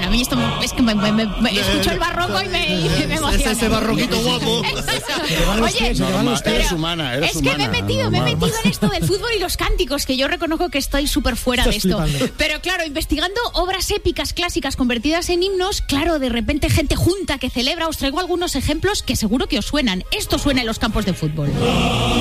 a mí esto es que me escucho el barroco y me emociona. Ese barroquito guapo. Oye, eres humana. Es que me he metido en esto del fútbol y los cánticos, que yo reconozco que estoy súper fuera de esto. Pero claro, investigando obras épicas clásicas convertidas en himnos, claro, de repente gente junta que celebra. Os traigo algunos ejemplos que seguro que os suenan. Esto suena en los campos de fútbol.